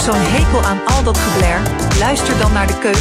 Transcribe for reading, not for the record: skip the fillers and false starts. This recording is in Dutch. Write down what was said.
zo'n hekel aan al dat gebler? Luister dan naar de Keus